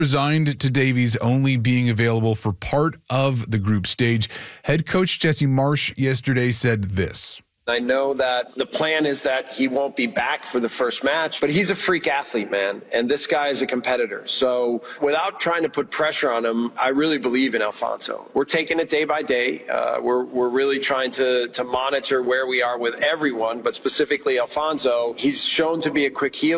Resigned to Davies only being available for part of the group stage. Head coach Jesse Marsch yesterday said this. I know that the plan is that he won't be back for the first match, but he's a freak athlete, man. And this guy is a competitor. So without trying to put pressure on him, I really believe in Alfonso. We're taking it day by day. We're really trying to monitor where we are with everyone, but specifically Alfonso. He's shown to be a quick healer.